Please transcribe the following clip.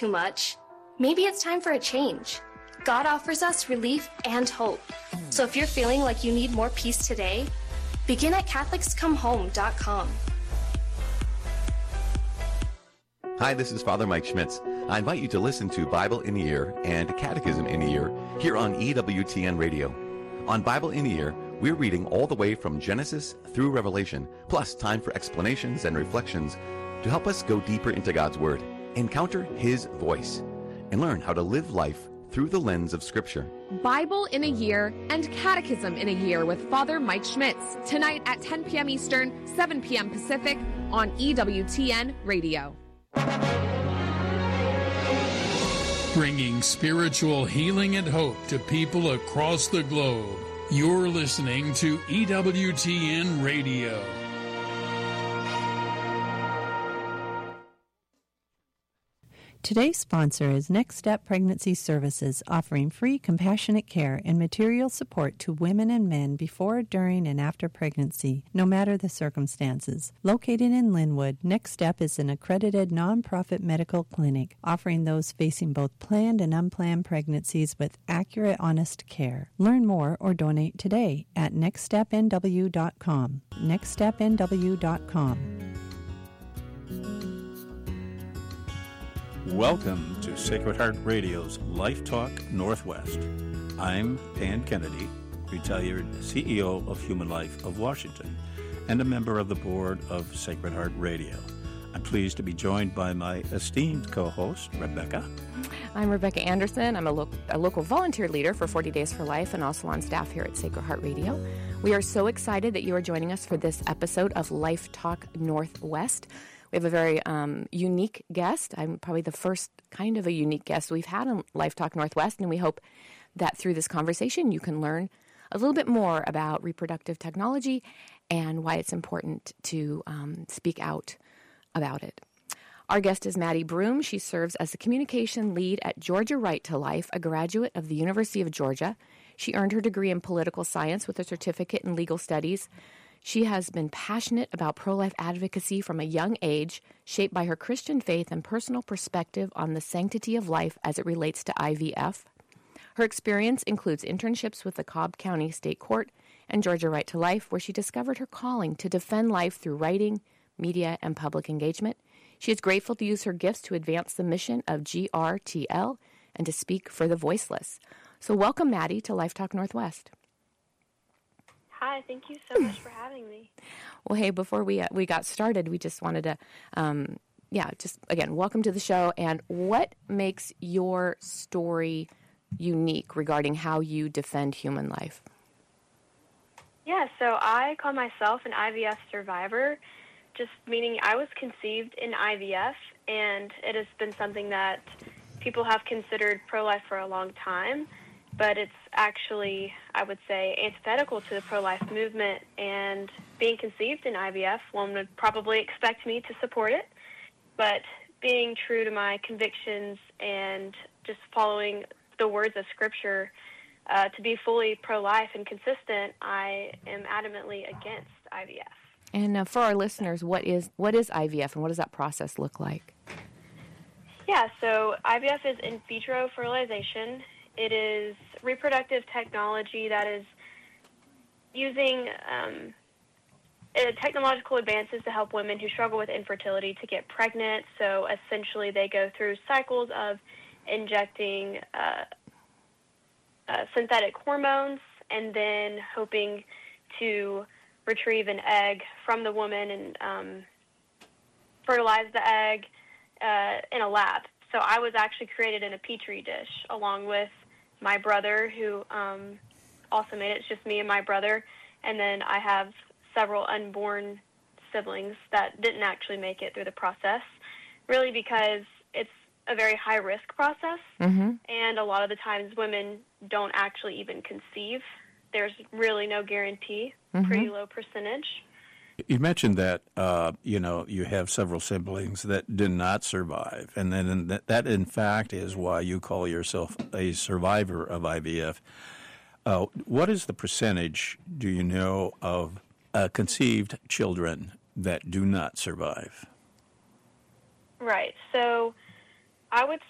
too much, maybe it's time for a change. God offers us relief and hope. So if you're feeling like you need more peace today, begin at CatholicsComeHome.com. Hi, this is Father Mike Schmitz. I invite you to listen to Bible in a Year and Catechism in a Year here on EWTN Radio. On Bible in a Year, we're reading all the way from Genesis through Revelation, plus time for explanations and reflections to help us go deeper into God's Word, encounter His voice, and learn how to live life through the lens of Scripture. Bible in a Year and Catechism in a Year with Father Mike Schmitz, tonight at 10 p.m. Eastern, 7 p.m. Pacific on EWTN Radio. Bringing spiritual healing and hope to people across the globe. You're listening to EWTN Radio. Today's sponsor is Next Step Pregnancy Services, offering free compassionate care and material support to women and men before, during, and after pregnancy, no matter the circumstances. Located in Linwood, Next Step is an accredited nonprofit medical clinic, offering those facing both planned and unplanned pregnancies with accurate, honest care. Learn more or donate today at nextstepnw.com. nextstepnw.com. Welcome to Sacred Heart Radio's Life Talk Northwest. I'm Dan Kennedy, retired CEO of Human Life of Washington and a member of the board of Sacred Heart Radio. I'm pleased to be joined by my esteemed co-host, Rebecca. I'm Rebecca Anderson. I'm a local volunteer leader for 40 Days for Life and also on staff here at Sacred Heart Radio. We are so excited that you are joining us for this episode of Life Talk Northwest. We have a very unique guest. I'm probably the first kind of a unique guest we've had on Life Talk Northwest, and we hope that through this conversation you can learn a little bit more about reproductive technology and why it's important to speak out about it. Our guest is Maddie Broom. She serves as the communication lead at Georgia Right to Life, a graduate of the University of Georgia. She earned her degree in political science with a certificate in legal studies. She has been passionate about pro-life advocacy from a young age, shaped by her Christian faith and personal perspective on the sanctity of life as it relates to IVF. Her experience includes internships with the Cobb County State Court and Georgia Right to Life, where she discovered her calling to defend life through writing, media, and public engagement. She is grateful to use her gifts to advance the mission of GRTL and to speak for the voiceless. So welcome, Maddie, to Life Talk Northwest. Hi, thank you so much for having me. Well, hey, before we got started, we just wanted to, again, welcome to the show. And what makes your story unique regarding how you defend human life? Yeah, so I call myself an IVF survivor, just meaning I was conceived in IVF, and it has been something that people have considered pro-life for a long time. But it's actually, I would say, antithetical to the pro-life movement, and being conceived in IVF, one would probably expect me to support it, but being true to my convictions and just following the words of Scripture, to be fully pro-life and consistent, I am adamantly against IVF. And for our listeners, what is IVF, and what does that process look like? Yeah, so IVF is in vitro fertilization. It is reproductive technology that is using technological advances to help women who struggle with infertility to get pregnant. So essentially they go through cycles of injecting synthetic hormones and then hoping to retrieve an egg from the woman and fertilize the egg in a lab. So I was actually created in a Petri dish along with my brother who also made it. It's just me and my brother. And then I have several unborn siblings that didn't actually make it through the process, really because it's a very high-risk process. Mm-hmm. And a lot of the times women don't actually even conceive. There's really no guarantee, pretty low percentage. You mentioned that, you have several siblings that did not survive, and then that, in fact, is why you call yourself a survivor of IVF. What is the percentage, do you know, of conceived children that do not survive? Right. So I would